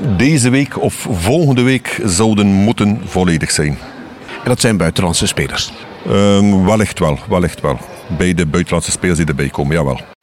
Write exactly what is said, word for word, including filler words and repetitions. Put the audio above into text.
deze week of volgende week zouden moeten volledig zijn. En dat zijn buitenlandse spelers? Um, wellicht wel, wellicht wel. Bij de buitenlandse spelers die erbij komen, jawel.